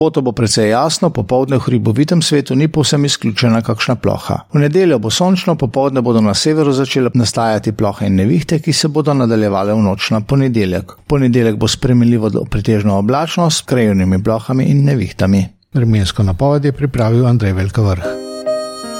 soboto bo precej jasno, popoldne v hribovitem svetu ni povsem izključena kakšna ploha. V nedeljo bo sončno, popoldne bodo na severu začele nastajati plohe in nevihte, ki se bodo nadaljevale v noč na ponedeljek. Ponedeljek bo spremenljivo pretežno oblačno s krajevnimi plohami in nevihtami. Vremensko napoved je pripravil Andrej Velkavrh.